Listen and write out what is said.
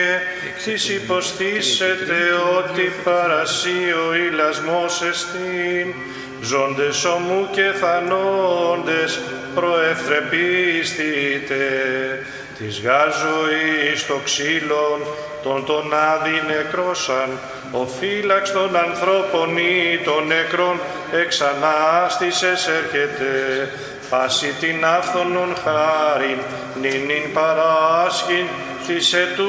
Της υποστήσετε ότι παρασύ ο ηλασμός εστίν, ζώντες ομού και θανόντες προευθρεπίστητε, της γάρ ζωής το ξύλον τον άδει νεκρόσαν, ο φύλαξ των ανθρώπων ή των νεκρών εξ Ανάστησης έρχεται, πάση την άφθονον χάριν, νυν παράσχην της ετού